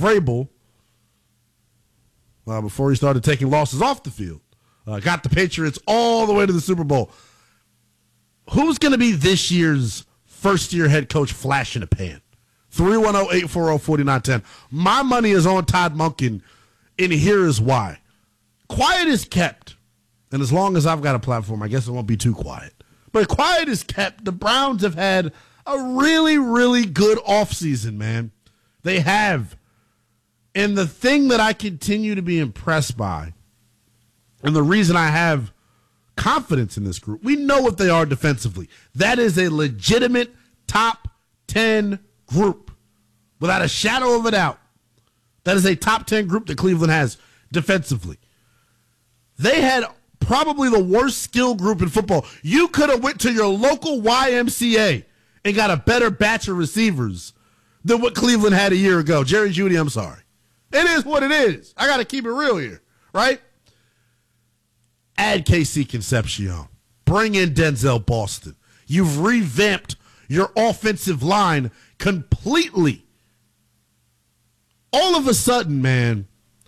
Vrabel before he started taking losses off the field. Got the Patriots all the way to the Super Bowl. Who's going to be this year's first-year head coach flash in the pan? 310-840-4910. My money is on Todd Monken, and here is why. Quiet is kept, and as long as I've got a platform, I guess it won't be too quiet. But quiet is kept. The Browns have had a really, really good offseason, man. They have. And the thing that I continue to be impressed by, and the reason I have confidence in this group, we know what they are defensively. That is a legitimate top 10 group, without a shadow of a doubt. That is a top 10 group that Cleveland has defensively. They had probably the worst skill group in football. You could have went to your local YMCA and got a better batch of receivers than what Cleveland had a year ago. Jerry Jeudy, I'm sorry. It is what it is. I got to keep it real here, right? Add KC Concepcion. Bring in Denzel Boston. You've revamped your offensive line completely. All of a sudden, man,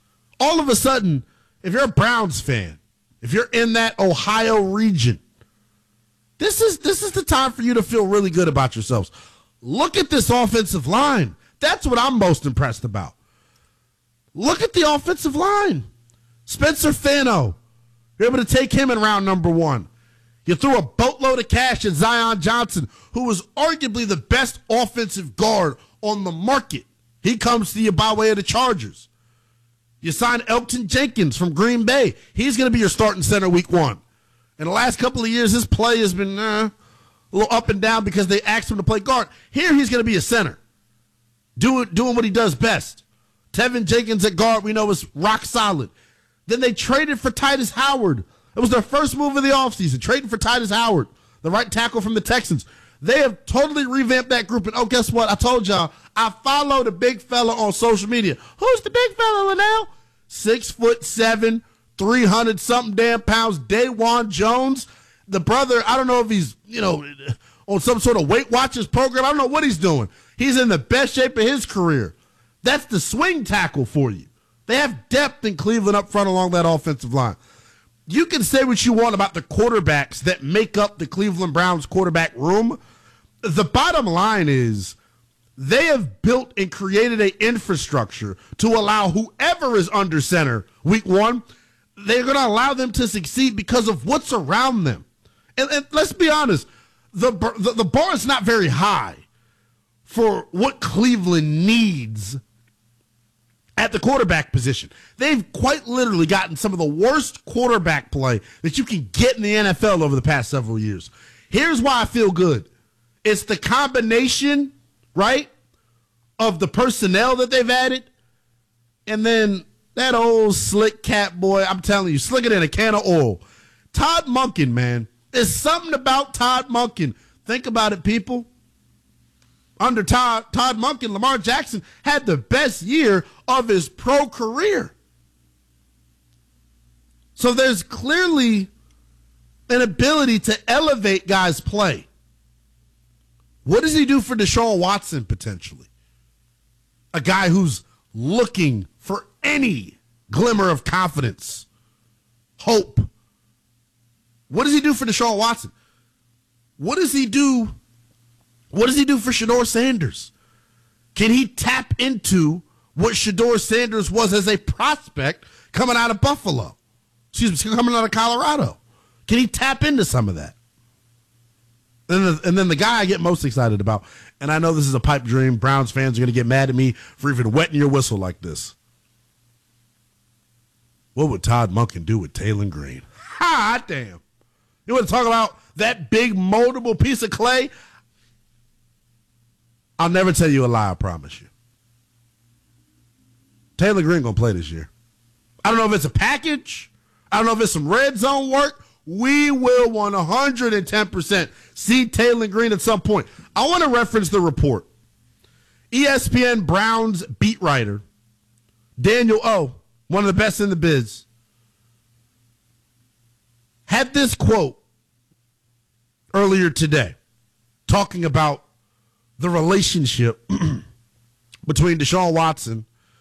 if you're a Browns fan, if you're in that Ohio region, this is the time for you to feel really good about yourselves. Look at this offensive line. That's what I'm most impressed about. Look at the offensive line. Spencer Fano, you're able to take him in round number 1. You threw a boatload of cash at Zion Johnson, who was arguably the best offensive guard on the market. He comes to you by way of the Chargers. You signed Elgton Jenkins from Green Bay. He's going to be your starting center week 1. In the last couple of years, his play has been a little up and down because they asked him to play guard. Here, he's going to be a center, doing what he does best. Tevin Jenkins at guard, we know, is rock solid. Then they traded for Titus Howard. It was their first move of the offseason, trading for Titus Howard, the right tackle from the Texans. They have totally revamped that group. And, guess what? I told y'all, I follow the big fella on social media. Who's the big fella, Linnell? 6'7", 300-something damn pounds, Dawan Jones. The brother, I don't know if he's, on some sort of Weight Watchers program. I don't know what he's doing. He's in the best shape of his career. That's the swing tackle for you. They have depth in Cleveland up front along that offensive line. You can say what you want about the quarterbacks that make up the Cleveland Browns quarterback room. The bottom line is they have built and created an infrastructure to allow whoever is under center week 1, they're going to allow them to succeed because of what's around them. And let's be honest, the bar is not very high for what Cleveland needs at the quarterback position. They've quite literally gotten some of the worst quarterback play that you can get in the NFL over the past several years. Here's why I feel good. It's the combination, right, of the personnel that they've added, and then that old slick cat boy, I'm telling you, slicker than a can of oil. Todd Monken, man. There's something about Todd Monken. Think about it, people. Under Todd Monken, Lamar Jackson had the best year of his pro career. So there's clearly an ability to elevate guys' play. What does he do for Deshaun Watson potentially? A guy who's looking for any glimmer of confidence, hope. What does he do for Deshaun Watson? What does he do? What does he do for Shedeur Sanders? Can he tap into what Shedeur Sanders was as a prospect coming out of Buffalo? Coming out of Colorado. Can he tap into some of that? And then the guy I get most excited about, and I know this is a pipe dream, Browns fans are going to get mad at me for even wetting your whistle like this. What would Todd Monken do with Taylor Green? Ha, damn. You want to talk about that big moldable piece of clay? I'll never tell you a lie, I promise you. Taylor Green going to play this year. I don't know if it's a package. I don't know if it's some red zone work. We will 110% see Taylor Green at some point. I want to reference the report. ESPN Browns beat writer Daniel O, one of the best in the biz, had this quote earlier today talking about the relationship between Deshaun Watson